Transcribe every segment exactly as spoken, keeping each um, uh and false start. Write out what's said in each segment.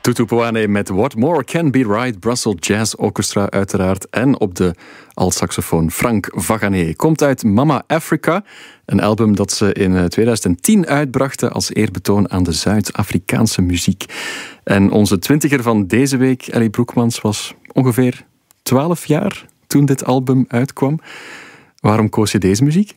Tutu Poane met What More Can Be Right, Brussels Jazz Orchestra uiteraard. En op de altsaxofoon Frank Vagané. Komt uit Mama Africa, een album dat ze in twintig tien uitbrachten als eerbetoon aan de Zuid-Afrikaanse muziek. En onze twintiger van deze week, Ellie Broekmans, was ongeveer twaalf jaar toen dit album uitkwam. Waarom koos je deze muziek?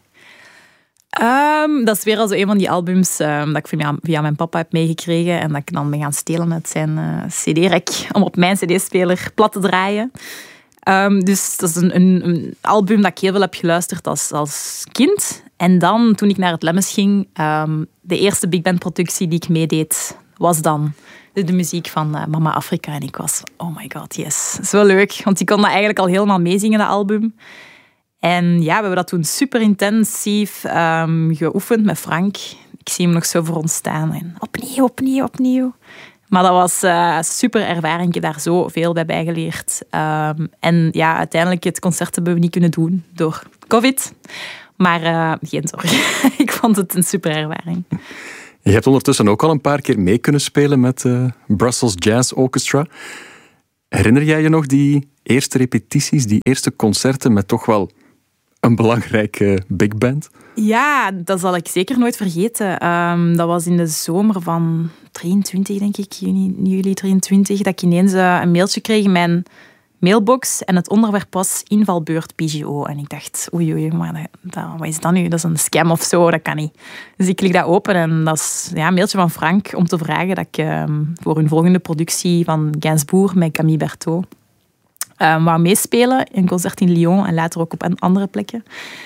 Um, dat is weer al zo een van die albums um, dat ik via, via mijn papa heb meegekregen en dat ik dan ben gaan stelen uit zijn uh, cd-rek om op mijn cd-speler plat te draaien. Um, dus dat is een, een, een album dat ik heel veel heb geluisterd als, als kind. En dan, toen ik naar het Lemmes ging, um, de eerste big band productie die ik meedeed, was dan de, de muziek van uh, Mama Africa. En ik was, oh my god, yes. Zo leuk, want ik kon dat eigenlijk al helemaal meezingen, dat album. En ja, we hebben dat toen super intensief um, geoefend met Frank. Ik zie hem nog zo voor ons staan. En opnieuw, opnieuw, opnieuw. Maar dat was uh, super ervaring. Ik heb daar zoveel bij bijgeleerd. Um, en ja, uiteindelijk het concert hebben we niet kunnen doen door COVID. Maar uh, geen zorgen. Ik vond het een super ervaring. Je hebt ondertussen ook al een paar keer mee kunnen spelen met uh, Brussels Jazz Orchestra. Herinner jij je nog die eerste repetities, die eerste concerten met toch wel een belangrijke big band? Ja, dat zal ik zeker nooit vergeten. Um, dat was in de zomer van drieëntwintig, denk ik, juni, juli drieëntwintig, dat ik ineens uh, een mailtje kreeg in mijn mailbox en het onderwerp was invalbeurt P G O. En ik dacht, oei oei, maar dat, dat, wat is dat nu? Dat is een scam of zo, dat kan niet. Dus ik klik dat open en dat is ja, een mailtje van Frank om te vragen dat ik um, voor hun volgende productie van Gainsbourg met Camille Berthaud Um, wou meespelen. Een concert in Lyon en later ook op andere plekken.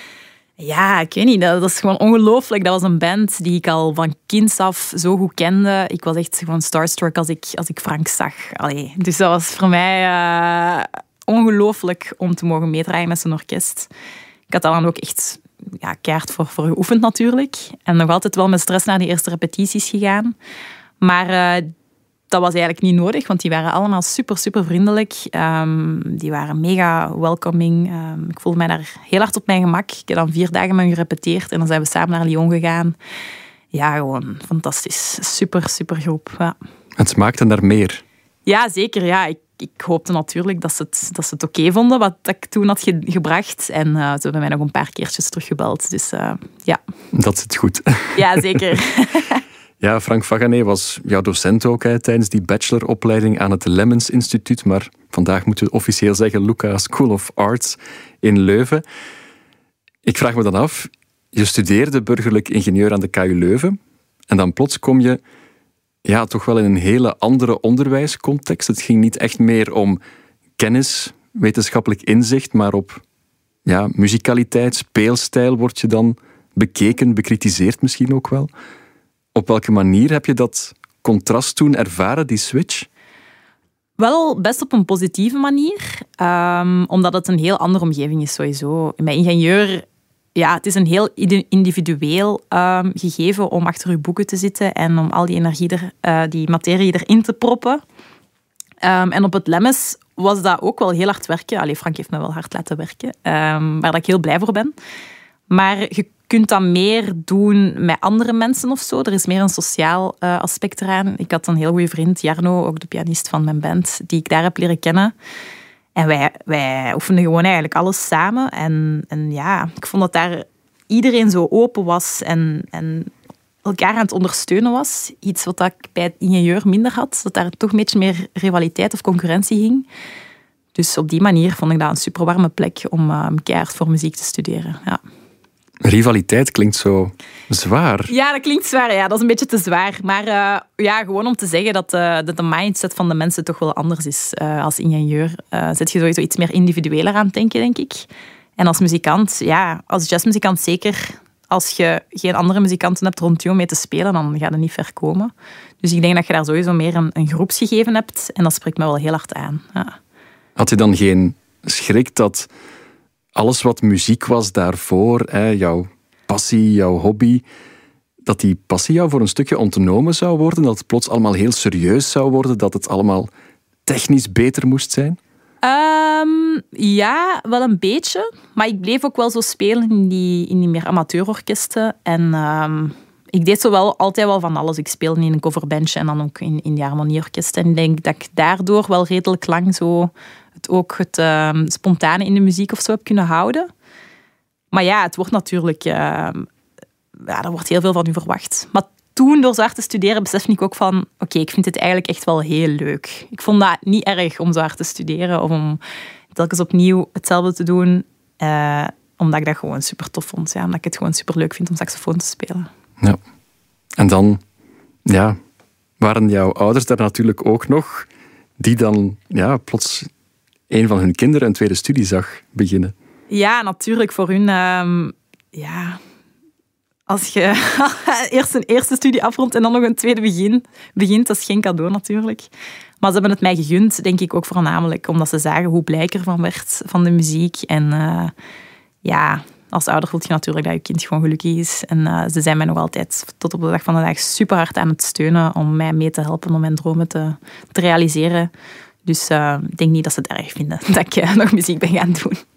Ja, ik weet niet. Dat, dat is gewoon ongelooflijk. Dat was een band die ik al van kinds af zo goed kende. Ik was echt gewoon starstruck als ik, als ik Frank zag. Allee, dus dat was voor mij uh, ongelooflijk om te mogen meedraaien met zo'n orkest. Ik had daar dan ook echt ja, keihard voor, voor geoefend natuurlijk. En nog altijd wel met stress naar die eerste repetities gegaan. Maar Uh, dat was eigenlijk niet nodig, want die waren allemaal super, super vriendelijk. Um, die waren mega welcoming. Um, ik voelde mij daar heel hard op mijn gemak. Ik heb dan vier dagen met hen gerepeteerd en dan zijn we samen naar Lyon gegaan. Ja, gewoon fantastisch. Super, super groep. Ja. Het smaakte naar meer. Ja, zeker. Ja. Ik, ik hoopte natuurlijk dat ze het, dat ze het oké vonden, wat ik toen had ge- gebracht. En uh, ze hebben mij nog een paar keertjes teruggebeld. Dus uh, ja. Dat zit goed. Ja, zeker. Ja, Frank Vagané was jouw docent ook hè, tijdens die bacheloropleiding aan het Lemmens Instituut, maar vandaag moeten we officieel zeggen Luca School of Arts in Leuven. Ik vraag me dan af, je studeerde burgerlijk ingenieur aan de K U Leuven en dan plots kom je ja, toch wel in een hele andere onderwijscontext. Het ging niet echt meer om kennis, wetenschappelijk inzicht, maar op ja, muzikaliteit, speelstijl word je dan bekeken, bekritiseerd misschien ook wel. Op welke manier heb je dat contrast toen ervaren, die switch? Wel best op een positieve manier. Um, omdat het een heel andere omgeving is sowieso. Met ingenieur, ja, het is een heel individueel um, gegeven om achter je boeken te zitten en om al die energie, er, uh, die materie erin te proppen. Um, en op het Lemmes was dat ook wel heel hard werken. Allee, Frank heeft me wel hard laten werken, um, waar ik heel blij voor ben. Maar je kunt dat meer doen met andere mensen of zo. Er is meer een sociaal uh, aspect eraan. Ik had een heel goede vriend, Jarno, ook de pianist van mijn band, die ik daar heb leren kennen. En wij, wij oefenden gewoon eigenlijk alles samen. En, en ja, ik vond dat daar iedereen zo open was en, en elkaar aan het ondersteunen was. Iets wat ik bij het ingenieur minder had. Dat daar toch een beetje meer rivaliteit of concurrentie ging. Dus op die manier vond ik dat een super warme plek om uh, keihard voor muziek te studeren. Ja. Rivaliteit klinkt zo zwaar. Ja, dat klinkt zwaar. Ja, dat is een beetje te zwaar. Maar uh, ja, gewoon om te zeggen dat, uh, dat de mindset van de mensen toch wel anders is. Uh, als ingenieur uh, zet je sowieso iets meer individueler aan het denken, denk ik. En als muzikant, ja, als jazzmuzikant zeker. Als je geen andere muzikanten hebt rond je om mee te spelen, dan ga je niet ver komen. Dus ik denk dat je daar sowieso meer een, een groepsgegeven hebt. En dat spreekt me wel heel hard aan. Ja. Had je dan geen schrik dat alles wat muziek was daarvoor, hè, jouw passie, jouw hobby, dat die passie jou voor een stukje ontnomen zou worden? Dat het plots allemaal heel serieus zou worden? Dat het allemaal technisch beter moest zijn? Um, ja, wel een beetje. Maar ik bleef ook wel zo spelen in die, in die meer amateurorkesten. En um, ik deed zo wel altijd wel van alles. Ik speelde in een coverbandje en dan ook in, in de harmonieorkest. En ik denk dat ik daardoor wel redelijk lang zo het, ook het uh, spontane in de muziek of zo heb kunnen houden. Maar ja, het wordt natuurlijk... Uh, ja, er wordt heel veel van u verwacht. Maar toen, door zo hard te studeren, besefte ik ook van... Oké, okay, ik vind het eigenlijk echt wel heel leuk. Ik vond dat niet erg om zo hard te studeren of om telkens opnieuw hetzelfde te doen. Uh, omdat ik dat gewoon super tof vond. Ja, omdat ik het gewoon super leuk vind om saxofoon te spelen. Ja. En dan ja, waren jouw ouders daar natuurlijk ook nog, die dan ja, plots een van hun kinderen een tweede studie zag beginnen. Ja, natuurlijk. Voor hun... Um, ja... Als je eerst een eerste studie afrondt en dan nog een tweede begin, begint, dat is geen cadeau natuurlijk. Maar ze hebben het mij gegund, denk ik ook voornamelijk, omdat ze zagen hoe blij ik ervan werd, van de muziek. En uh, ja, als ouder voelt je natuurlijk dat je kind gewoon gelukkig is. En uh, ze zijn mij nog altijd tot op de dag van de dag super hard aan het steunen om mij mee te helpen om mijn dromen te, te realiseren. Dus uh, ik denk niet dat ze het erg vinden dat ik uh, nog muziek ben gaan doen.